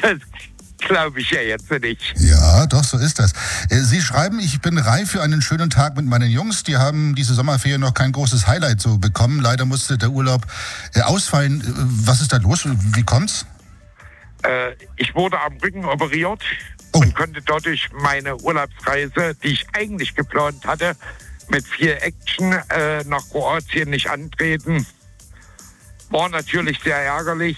Das glaube ich ja jetzt nicht. Ja, doch, so ist das. Sie schreiben, ich bin reif für einen schönen Tag mit meinen Jungs. Die haben diese Sommerferien noch kein großes Highlight so bekommen. Leider musste der Urlaub ausfallen. Was ist da los? Wie kommt's? Ich wurde am Rücken operiert Oh. und konnte dadurch meine Urlaubsreise, die ich eigentlich geplant hatte, mit viel Action nach Kroatien nicht antreten. War natürlich sehr ärgerlich.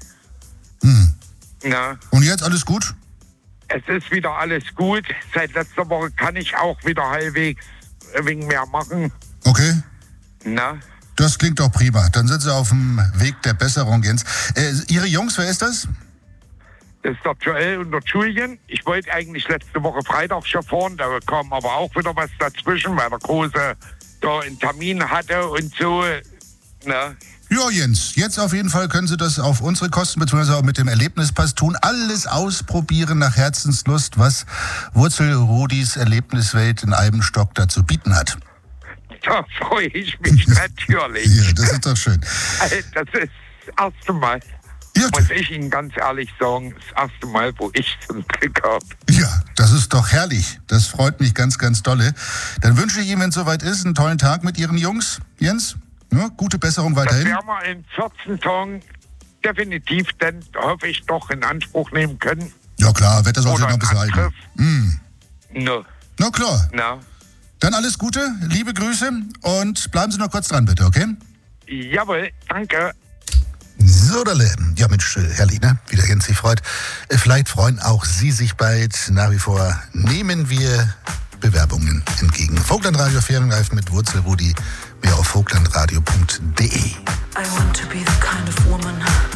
Na, Und jetzt alles gut? es ist wieder alles gut. Seit letzter Woche kann ich auch wieder halbwegs wegen mehr machen. Okay. Na, Das klingt doch prima. Dann sind Sie auf dem Weg der Besserung, Jens. Ihre Jungs, wer ist das? das ist der Joel und der Julian. Ich wollte eigentlich letzte Woche Freitag schon fahren, da kam aber auch wieder was dazwischen, weil der Große da einen Termin hatte und so. Na, Ja, Jens, jetzt auf jeden Fall können Sie das auf unsere Kosten bzw. auch mit dem Erlebnispass tun. Alles ausprobieren nach Herzenslust, was Wurzelrudis Erlebniswelt in Eibenstock dazu bieten hat. da freue ich mich natürlich. Ja, das ist doch schön. Das ist das erste Mal, Ja, muss ich Ihnen ganz ehrlich sagen, das erste Mal, wo ich zum Glück habe. ja, das ist doch herrlich. Das freut mich ganz, ganz dolle. Dann wünsche ich Ihnen, wenn es soweit ist, einen tollen Tag mit Ihren Jungs, Jens. Ja, gute Besserung Das weiterhin. werden wir in 14 Tagen definitiv dann, hoffe ich, doch in Anspruch nehmen können. Ja klar, Wetter soll sich Oder noch ein bisschen halten. Angriff. No, Na klar. na. Dann alles Gute, liebe Grüße und bleiben Sie noch kurz dran, bitte, okay? Jawohl, danke. So, ja Mensch, herrlich, ne? Wie der Jens sich freut. Vielleicht freuen auch Sie sich bald. Nach wie vor nehmen wir Bewerbungen entgegen. Vogtlandradio Ferienreif mit Wurzelrudi. Mehr auf vogtlandradio.de. I want to be the kind of woman